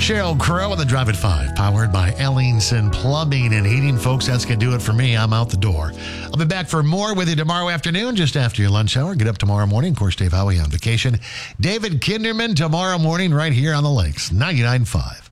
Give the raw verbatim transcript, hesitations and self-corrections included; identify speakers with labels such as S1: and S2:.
S1: Cheryl Crow on the Drive at five, powered by Ellingson Plumbing and Heating. Folks, that's going to do it for me. I'm out the door. I'll be back for more with you tomorrow afternoon, just after your lunch hour. Get up tomorrow morning. Of course, Dave Howie on vacation. David Kinderman tomorrow morning right here on the Lakes, ninety-nine point five.